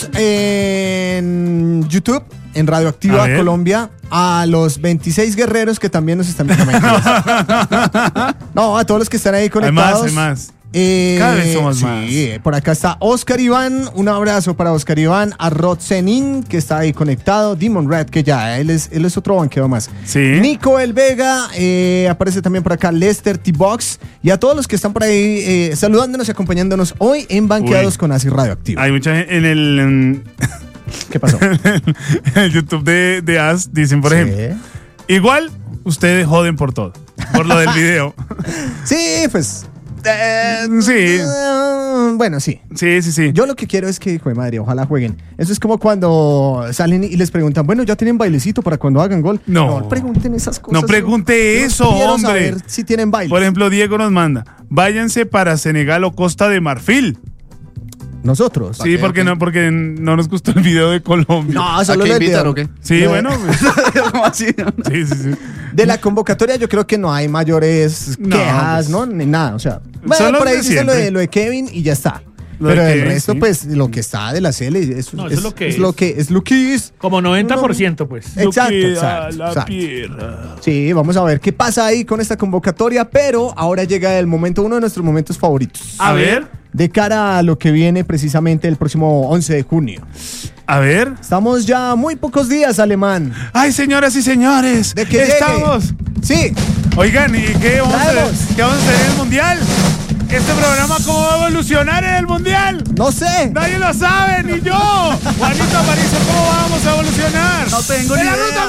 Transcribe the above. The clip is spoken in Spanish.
Saludos en YouTube, en Radioactiva Colombia, a los 26 guerreros que también nos están viendo. No, a todos los que están ahí conectados. Hay más. Cada vez somos más. Sí, por acá está Oscar Iván. Un abrazo para Oscar Iván. A Rod Zenin, que está ahí conectado. Demon Red, que ya, él es otro banqueo más. Sí. Nico El Vega. Aparece también por acá Lester T-Box. Y a todos los que están por ahí saludándonos y acompañándonos hoy en Banqueados con Acid Radioactivo. Hay mucha gente en ¿Qué pasó? en el YouTube de As dicen, por ejemplo, igual ustedes joden por todo, por lo del video. Sí, pues... sí. Bueno, sí. Sí. Yo lo que quiero es que, joder, madre, ojalá jueguen. Eso es como cuando salen y les preguntan, bueno, ¿ya tienen bailecito para cuando hagan gol? No pregunten esas cosas. No pregunte eso, quiero hombre. saber si tienen baile. Por ejemplo, Diego nos manda, váyanse para Senegal o Costa de Marfil. Nosotros. Sí, porque no nos gustó el video de Colombia. No, solo ¿A qué le invitar o qué? Sí, bueno. ¿Cómo así? Sí. De la convocatoria yo creo que no hay mayores quejas, ¿no? Ni nada, o sea. Bueno, Solo por ahí de dice siempre. lo de Kevin y ya está. Lo Pero de el Kevin, resto, sí. pues, lo que está de la CL es lo que es. lo que es. Como 90%, pues. Exacto. Sí, vamos a ver qué pasa ahí con esta convocatoria, pero ahora llega el momento, uno de nuestros momentos favoritos. A ver. De cara a lo que viene precisamente el próximo 11 de junio. A ver. Estamos ya a muy pocos días, Alemán. Ay, señoras y señores. ¿De qué estamos? Sí. Oigan, ¿y qué vamos a hacer en el Mundial? ¿Este programa cómo va a evolucionar en el Mundial? No sé. Nadie lo sabe, ni yo. Juanito Aparicio, ¿cómo vamos a evolucionar? No tengo ni idea.